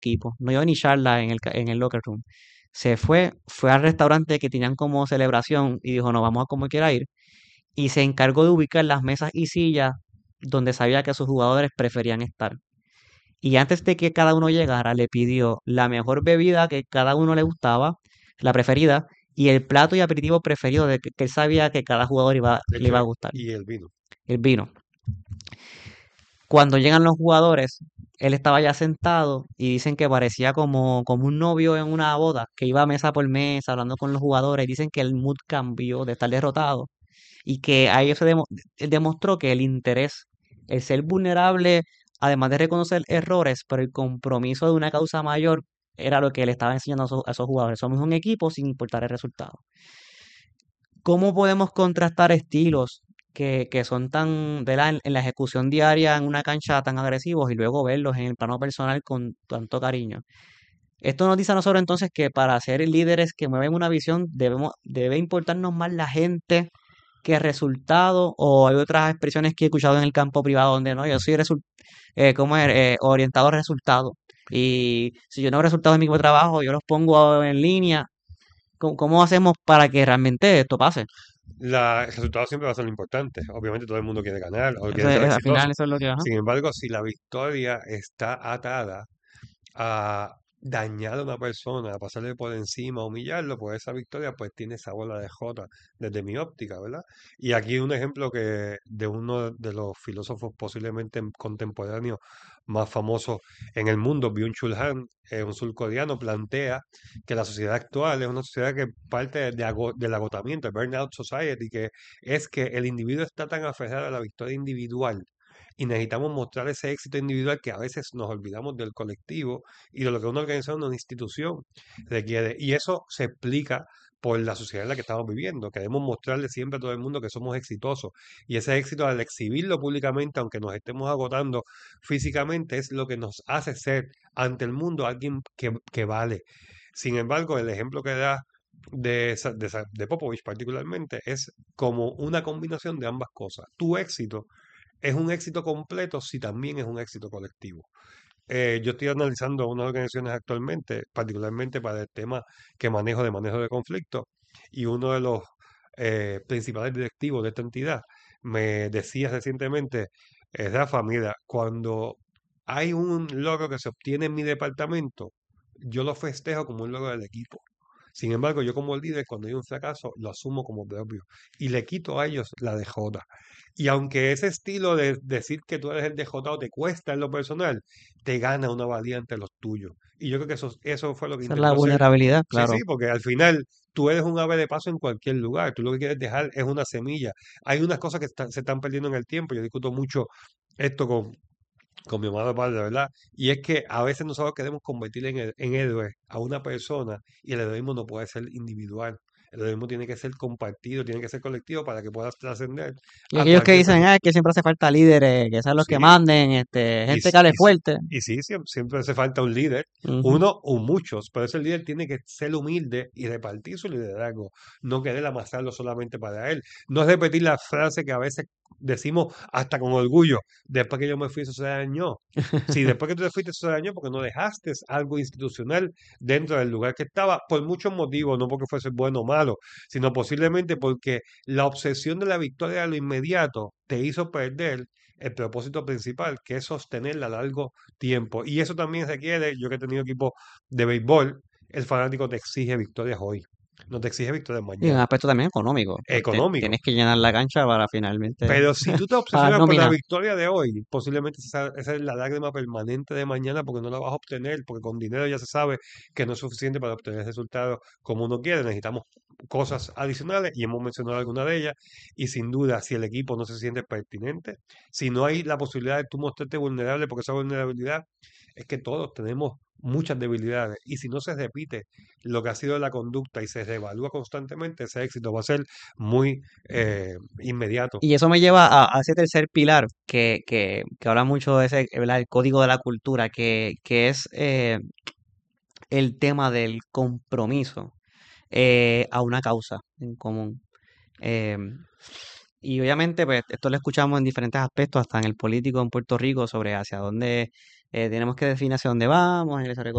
equipo, no dio ni charla en el locker room. Fue al restaurante que tenían como celebración y dijo, no, vamos a como quiera ir. Y se encargó de ubicar las mesas y sillas donde sabía que sus jugadores preferían estar. Y antes de que cada uno llegara, le pidió la mejor bebida que cada uno le gustaba, la preferida, y el plato y aperitivo preferido que él sabía que cada jugador De le hecho, iba a gustar, y el vino. el vino. Cuando llegan los jugadores, él estaba ya sentado y dicen que parecía como un novio en una boda, que iba mesa por mesa hablando con los jugadores. Dicen que el mood cambió de estar derrotado y que a ellos él demostró que el interés, el ser vulnerable, además de reconocer errores, pero el compromiso de una causa mayor era lo que le estaba enseñando a esos jugadores. Somos un equipo sin importar el resultado. ¿Cómo podemos contrastar estilos que son tan, ¿verdad? En la ejecución diaria en una cancha tan agresivos y luego verlos en el plano personal con tanto cariño? Esto nos dice a nosotros entonces que para ser líderes que mueven una visión debe importarnos más la gente que el resultado, o hay otras expresiones que he escuchado en el campo privado donde no, yo soy ¿cómo es? Orientado a resultados. Y si yo no veo resultados en mi equipo de trabajo, yo los pongo en línea. ¿Cómo hacemos para que realmente esto pase? El resultado siempre va a ser lo importante. Obviamente todo el mundo quiere ganar o quiere ser Al final exitoso. eso es lo que... Ajá. Sin embargo, si la victoria está atada a dañar a una persona, a pasarle por encima, a humillarlo, pues esa victoria pues tiene esa bola de jota desde mi óptica, ¿verdad? Y aquí un ejemplo que de uno de los filósofos posiblemente contemporáneos más famosos en el mundo, Byung-Chul Han, un surcoreano, plantea que la sociedad actual es una sociedad que parte del agotamiento, el Burnout Society, que es que el individuo está tan aferrado a la victoria individual y necesitamos mostrar ese éxito individual que a veces nos olvidamos del colectivo y de lo que una organización, una institución requiere. Y eso se explica por la sociedad en la que estamos viviendo. Queremos mostrarle siempre a todo el mundo que somos exitosos. Y ese éxito al exhibirlo públicamente, aunque nos estemos agotando físicamente, es lo que nos hace ser ante el mundo alguien que vale. Sin embargo, el ejemplo que da de Popovich particularmente es como una combinación de ambas cosas. Tu éxito es un éxito completo si también es un éxito colectivo. Yo estoy analizando unas organizaciones actualmente, particularmente para el tema que manejo de conflicto, y uno de los principales directivos de esta entidad me decía recientemente, Rafa, mira, cuando hay un logro que se obtiene en mi departamento, yo lo festejo como un logro del equipo. Sin embargo, yo como líder, cuando hay un fracaso, lo asumo como propio y le quito a ellos la DJ. Y aunque ese estilo de decir que tú eres el DJ te cuesta en lo personal, te gana una valía ante los tuyos. Y yo creo que eso fue lo que Esa es la intentó hacer. vulnerabilidad, Sí, claro. sí, porque al final tú eres un ave de paso en cualquier lugar. Tú lo que quieres dejar es una semilla. Hay unas cosas que se están perdiendo en el tiempo. Yo discuto mucho esto con mi amado padre, ¿verdad? Y es que a veces nosotros queremos convertir en héroe a una persona y el heroísmo no puede ser individual. El heroísmo tiene que ser compartido, tiene que ser colectivo para que pueda trascender Y a aquellos que cualquier dicen, persona. que siempre hace falta líderes, que sean los que Sí, manden, y, gente s- que hable y, s- fuerte. y sí, siempre hace falta un líder, Ujú. uno o muchos, pero ese líder tiene que ser humilde y repartir su liderazgo, no querer amasarlo solamente para él. No repetir la frase que a veces decimos hasta con orgullo, después que yo me fui, eso se dañó. Si después que tú te fuiste, eso se dañó porque no dejaste algo institucional dentro del lugar que estaba, por muchos motivos, no porque fuese bueno o malo, sino posiblemente porque la obsesión de la victoria a lo inmediato te hizo perder el propósito principal, que es sostenerla a largo tiempo. Y eso también requiere, yo que he tenido equipo de béisbol, el fanático te exige victorias hoy, no te exige victorias Y un mañana. aspecto también económico, pues Económico. tienes que llenar la cancha para finalmente Pero si tú te pagar obsesionas por la nómina. victoria de hoy, posiblemente esa es la lágrima permanente de mañana porque no la vas a obtener, porque con dinero ya se sabe que no es suficiente para obtener resultados como uno quiere. Necesitamos cosas adicionales y hemos mencionado algunas de ellas. Y sin duda, si el equipo no se siente pertinente, si no hay la posibilidad de tú mostrarte vulnerable, porque esa vulnerabilidad es que todos tenemos muchas debilidades. Y si no se repite lo que ha sido la conducta y se reevalúa constantemente, ese éxito va a ser muy inmediato. Y eso me lleva a ese tercer pilar que habla mucho de ese, ¿verdad? El código de la cultura, que es el tema del compromiso a una causa en común. Em, y obviamente, pues, esto lo escuchamos en diferentes aspectos, hasta en el político en Puerto Rico, sobre hacia dónde tenemos que definir hacia dónde vamos, en el desarrollo